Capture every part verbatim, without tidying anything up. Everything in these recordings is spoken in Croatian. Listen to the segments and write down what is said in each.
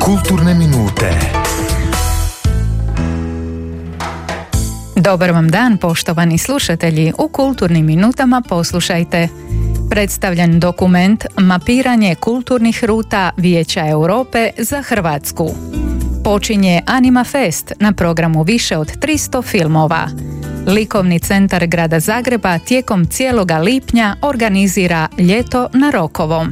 Kulturne minute. Dobar vam dan, poštovani slušatelji. U Kulturnim minutama poslušajte. Predstavljen dokument Mapiranje kulturnih ruta Vijeća Europe za Hrvatsku. Počinje Anima Fest, na programu više od tristo filmova. Likovni centar grada Zagreba tijekom cijeloga lipnja organizira Ljeto na Rokovom.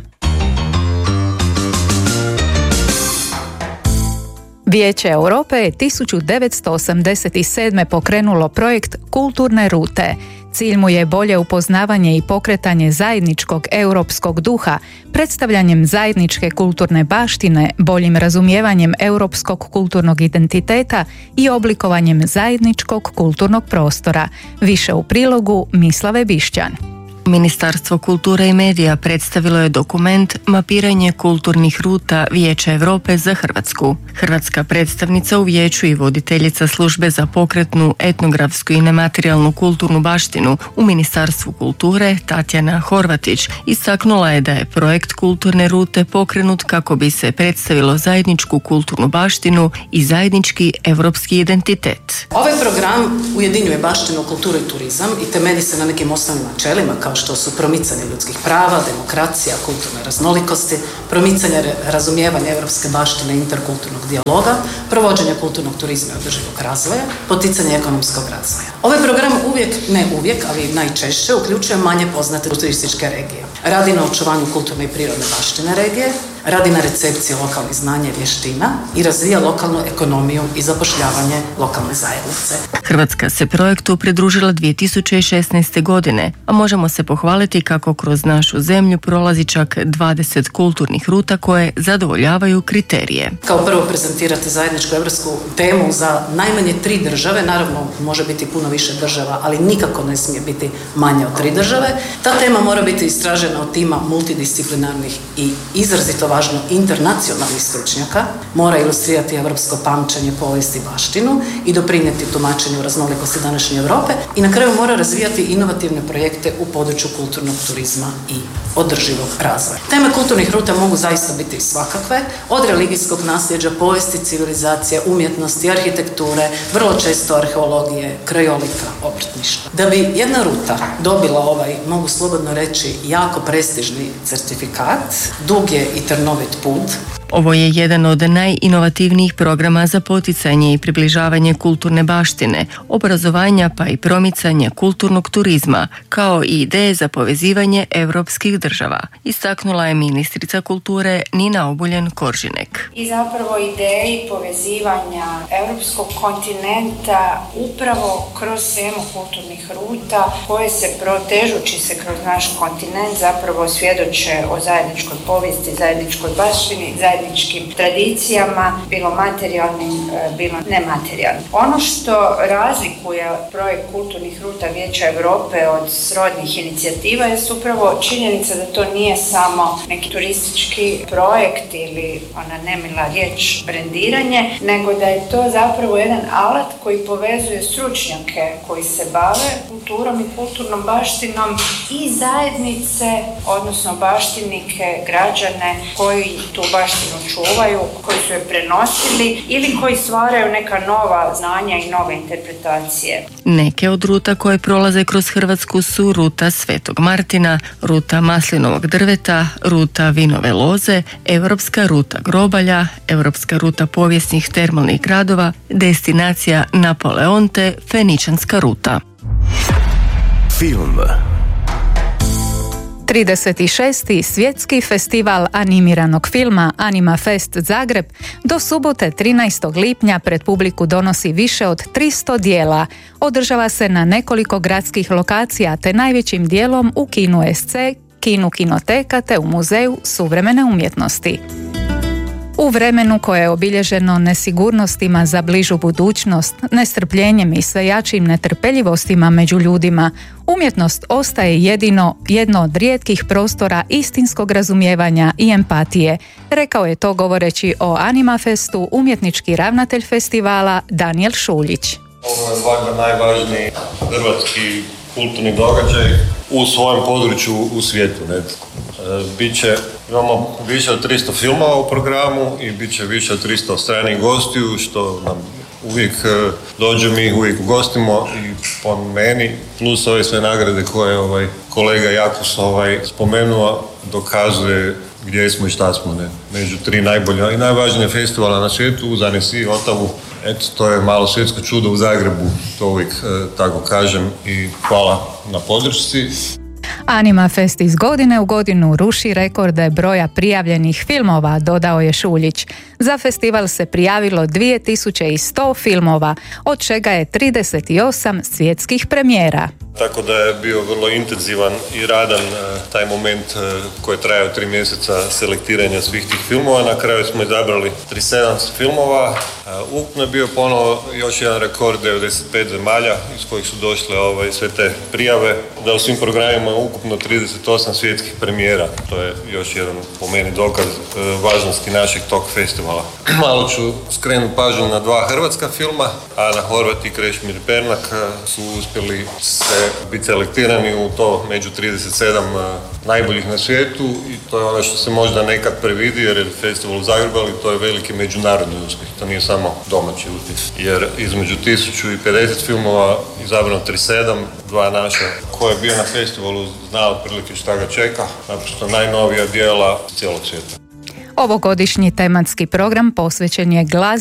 Vijeće Europe je tisuću devetsto osamdeset sedme pokrenulo projekt Kulturne rute. Cilj mu je bolje upoznavanje i pokretanje zajedničkog europskog duha, predstavljanjem zajedničke kulturne baštine, boljim razumijevanjem europskog kulturnog identiteta i oblikovanjem zajedničkog kulturnog prostora. Više u prilogu Mislave Bišćan. Ministarstvo kulture i medija predstavilo je dokument Mapiranje kulturnih ruta Vijeća Europe za Hrvatsku. Hrvatska predstavnica u vijeću i voditeljica službe za pokretnu etnografsku i nematerijalnu kulturnu baštinu u Ministarstvu kulture, Tatjana Horvatić, istaknula je da je projekt Kulturne rute pokrenut kako bi se predstavilo zajedničku kulturnu baštinu i zajednički europski identitet. Ovaj program ujedinjuje baštinu, kulturu i turizam i temelji se na nekim osnovnim načelima kao što su promicanje ljudskih prava, demokracija, kulturne raznolikosti, promicanje razumijevanja europske baštine i interkulturnog dijaloga, provođenje kulturnog turizma i održivog razvoja, poticanje ekonomskog razvoja. Ovaj program uvijek, ne uvijek, ali najčešće uključuje manje poznate turističke regije. Radi na očuvanju kulturne i prirodne baštine regije, radi na recepciji lokalnih znanja i vještina i razvija lokalnu ekonomiju i zapošljavanje lokalne zajednice. Hrvatska se projektu pridružila dvije tisuće šesnaeste. godine, a možemo se pohvaliti kako kroz našu zemlju prolazi čak dvadeset kulturnih ruta koje zadovoljavaju kriterije. Kao prvo prezentirati zajedničku europsku temu za najmanje tri države, naravno može biti puno više država, ali nikako ne smije biti manje od tri države. Ta tema mora biti istražena od tima multidisciplinarnih i izrazito važno internacionalnih stručnjaka, mora ilustrirati europsko pamćenje, povijest i baštinu i doprinijeti tumačenju raznolikosti današnje Europe i na kraju mora razvijati inovativne projekte u području kulturnog turizma i održivog razvoja. Teme kulturnih ruta mogu zaista biti svakakve, od religijskog nasljeđa, povijesti, civilizacije, umjetnosti, arhitekture, vrlo često arheologije, krajolika, obrtništva. Da bi jedna ruta dobila ovaj, mogu slobodno reći, jako prestižni certifikat, dug je i trnovit put. Ovo je jedan od najinovativnijih programa za poticanje i približavanje kulturne baštine, obrazovanja pa i promicanje kulturnog turizma, kao i ideje za povezivanje europskih država, istaknula je ministrica kulture Nina Obuljen-Koržinek. I zapravo ideji povezivanja europskog kontinenta upravo kroz temu kulturnih ruta koje se protežući se kroz naš kontinent zapravo svjedoče o zajedničkoj povijesti, zajedničkoj baštini, zajedničkim tradicijama, bilo materijalnim, bilo nematerijalnim. Ono što razlikuje projekt Kulturnih ruta Vijeća Europe od srodnih inicijativa je upravo činjenica da to nije samo neki turistički projekt ili ona nemila riječ brendiranje, nego da je to zapravo jedan alat koji povezuje stručnjake koji se bave kulturom i kulturnom baštinom i zajednice, odnosno baštinike, građane koji tu baštinu čuvaju, koji su je prenosili ili koji stvaraju neka nova znanja i nove interpretacije. Neke od ruta koje prolaze kroz Hrvatsku su ruta Svetog Martina, ruta maslinovog drveta, ruta vinove loze, europska ruta grobalja, europska ruta povijesnih termalnih gradova, destinacija Napoleonte, Feničanska ruta. Film. trideset šesti. Svjetski festival animiranog filma Anima Fest Zagreb do subote trinaestog lipnja pred publiku donosi više od tristo dijela. Održava se na nekoliko gradskih lokacija te najvećim dijelom u kinu es ce, kinu Kinoteka te u Muzeju suvremene umjetnosti. U vremenu koje je obilježeno nesigurnostima za bližu budućnost, nestrpljenjem i sve jačim netrpeljivostima među ljudima, umjetnost ostaje jedino jedno od rijetkih prostora istinskog razumijevanja i empatije. Rekao je to govoreći o Anima Festu umjetnički ravnatelj festivala Danijel Šuljić. Ovo je valjda najvažniji hrvatski kulturni događaj u svojem području u svijetu. Ne? Biće Imamo više od tristo filmova u programu i bit će više od tristo stranih gostiju, što nam uvijek dođe, mi ih uvijek ugostimo i po meni, plus ove sve nagrade koje ovaj kolega Jakus ovaj spomenuo, dokazuje gdje smo i šta smo, ne? Među tri najbolja i najvažnije festivala na svijetu, uz Annecy i Ottawu. Eto, to je malo svjetsko čudo u Zagrebu, to uvijek e, tako kažem i hvala na podršci. Anima Fest iz godine u godinu ruši rekorde broja prijavljenih filmova, dodao je Šuljić. Za festival se prijavilo dvije tisuće sto filmova, od čega je trideset osam svjetskih premijera. Tako da je bio vrlo intenzivan i radan taj moment koji je trajao tri mjeseca selektiranja svih tih filmova. Na kraju smo izabrali trideset sedam filmova. Ukupno je bio ponovo još jedan rekord, devedeset pet zemalja iz kojih su došle ovaj, sve te prijave. Da u svim programima je ukupno trideset osam svjetskih premijera. To je još jedan po meni dokaz važnosti našeg tog festivala. Malo ću skrenuti pažnju na dva hrvatska filma. Ana Horvat i Krešimir Pernak su uspjeli se biti selektirani u to među trideset sedam najboljih na svijetu i to je ono što se možda nekad previdi jer je festival u Zagrebu, ali to je veliki međunarodni uspjeh, to nije samo domaći uspjeh. Jer između tisuću pedeset filmova izabrano trideset sedam, dva naša, ko je bio na festivalu zna otprilike šta ga čeka, naprosto najnovija djela cijelog svijeta. Ovogodišnji tematski program posvećen je glazbi